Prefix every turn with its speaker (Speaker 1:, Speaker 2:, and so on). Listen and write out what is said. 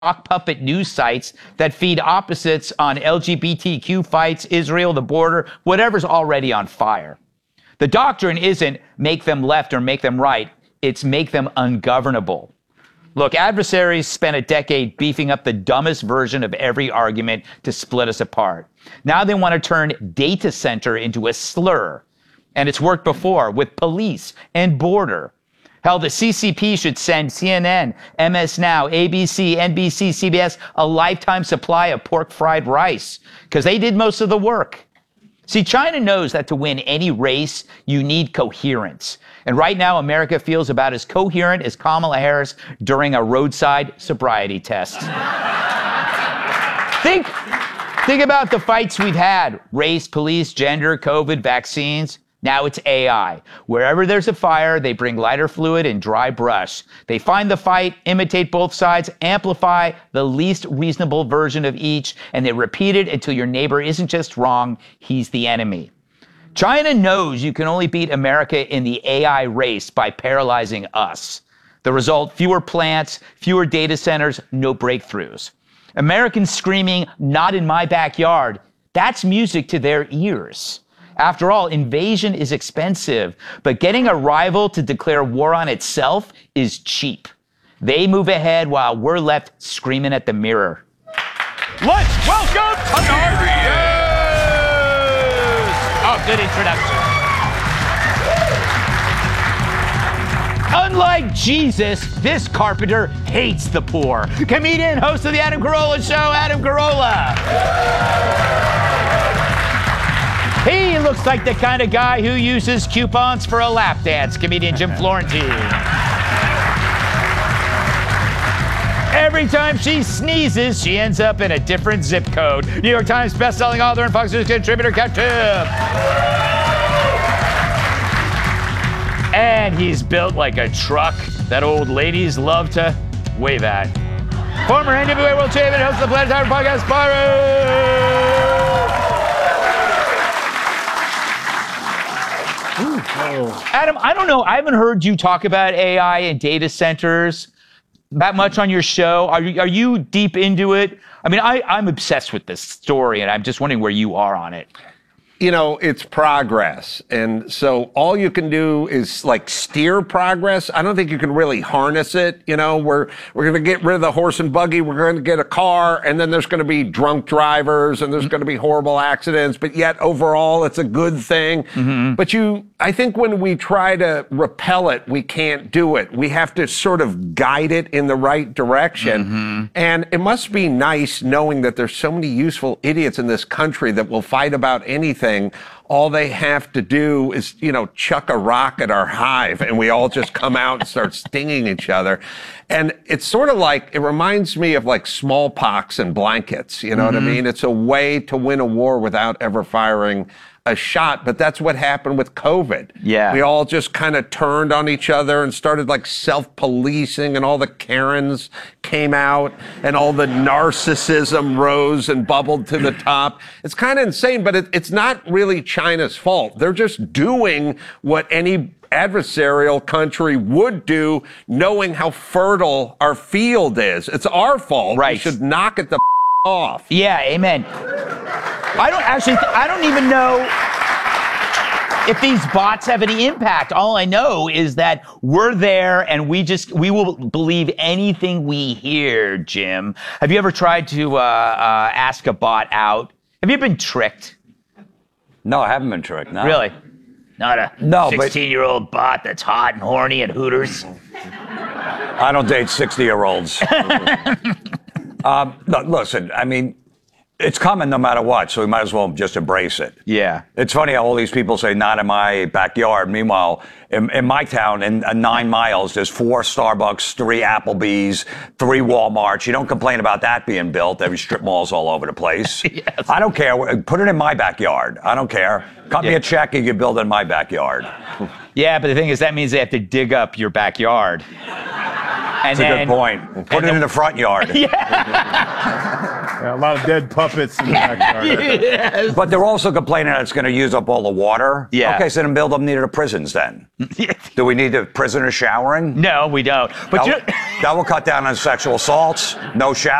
Speaker 1: sock puppet news sites that feed opposites on LGBTQ fights, Israel, the border, whatever's already on fire. The doctrine isn't make them left or make them right. It's make them ungovernable. Look, adversaries spent a decade beefing up the dumbest version of every argument to split us apart. Now they want to turn data center into a slur. And it's worked before with police and border. Hell, the CCP should send CNN, MS Now, ABC, NBC, CBS a lifetime supply of pork fried rice because they did most of the work. See, China knows that to win any race, you need coherence. And right now, America feels about as coherent as Kamala Harris during a roadside sobriety test. Think about the fights we've had: race, police, gender, COVID, vaccines. Now it's AI. Wherever there's a fire, they bring lighter fluid and dry brush. They find the fight, imitate both sides, amplify the least reasonable version of each, and they repeat it until your neighbor isn't just wrong, he's the enemy. China knows you can only beat America in the AI race by paralyzing us. The result, fewer plants, fewer data centers, no breakthroughs. Americans screaming, "Not in my backyard," that's music to their ears. After all, invasion is expensive, but getting a rival to declare war on itself is cheap. They move ahead while we're left screaming at the mirror. Let's welcome Tiberius! Oh, good introduction. Unlike Jesus, this carpenter hates the poor. Comedian, host of the Adam Carolla Show, Adam Carolla. He looks like the kind of guy who uses coupons for a lap dance. Comedian Jim Florentine. Every time she sneezes, she ends up in a different zip code. New York Times bestselling author and Fox News contributor, Captain. And he's built like a truck that old ladies love to wave at. Former NWA World Champion, host of the Planet Tiger podcast, Byron. Adam, I don't know. I haven't heard you talk about AI and data centers that much on your show. Are you deep into it? I mean, I'm obsessed with this story, and I'm just wondering where you are on it.
Speaker 2: You know, it's progress. And so all you can do is like steer progress. I don't think you can really harness it. You know, we're going to get rid of the horse and buggy. We're going to get a car, and then there's going to be drunk drivers and there's going to be horrible accidents. But yet overall, it's a good thing. Mm-hmm. But I think when we try to repel it, we can't do it. We have to sort of guide it in the right direction. Mm-hmm. And it must be nice knowing that there's so many useful idiots in this country that will fight about anything. All they have to do is, you know, chuck a rock at our hive and we all just come out and start stinging each other. And it's sort of like, it reminds me of like smallpox and blankets. You know what I mean? It's a way to win a war without ever firing a shot, but that's what happened with COVID.
Speaker 1: Yeah.
Speaker 2: We all just kind of turned on each other and started like self-policing, and all the Karens came out and all the narcissism rose and bubbled to the top. It's kind of insane, but it's not really China's fault. They're just doing what any adversarial country would do, knowing how fertile our field is. It's our fault.
Speaker 1: Right.
Speaker 2: We should knock it the off.
Speaker 1: Yeah, amen. I don't even know if these bots have any impact. All I know is that we're there and we will believe anything we hear, Jim. Have you ever tried to ask a bot out? Have you been tricked?
Speaker 3: No, I haven't been tricked, no.
Speaker 1: Really? Not a 16-year-old bot that's hot and horny at Hooters?
Speaker 3: I don't date 60-year-olds. Look, listen, I mean, it's coming no matter what, so we might as well just embrace it.
Speaker 1: Yeah.
Speaker 3: It's funny how all these people say, not in my backyard. Meanwhile, in my town, in 9 miles, there's 4 Starbucks, 3 Applebee's, 3 Walmarts. You don't complain about that being built. There's strip malls all over the place.
Speaker 1: Yes.
Speaker 3: I don't care. Put it in my backyard. I don't care. Cut me a check and you build it in my backyard.
Speaker 1: Yeah, but the thing is, that means they have to dig up your backyard.
Speaker 3: That's a good point. Put it in the front yard.
Speaker 1: Yeah.
Speaker 4: Yeah, a lot of dead puppets in the backyard.
Speaker 1: Yes.
Speaker 3: But they're also complaining that it's going to use up all the water.
Speaker 1: Yeah.
Speaker 3: Okay, so then build them near the prisons then. Do we need the prisoners showering?
Speaker 1: No, we don't. But
Speaker 3: That will cut down on sexual assaults. No shower.